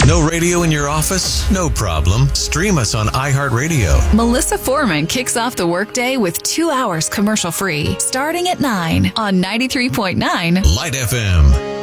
No radio in your office? No problem. Stream us on iHeartRadio. Melissa Foreman kicks off the workday with 2 hours commercial-free, starting at 9 on 93.9 Light FM.